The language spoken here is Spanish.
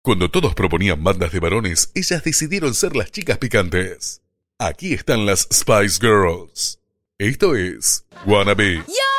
Cuando todos proponían bandas de varones, ellas decidieron ser las chicas picantes. Aquí están las Spice Girls. Esto es Wannabe. Yo!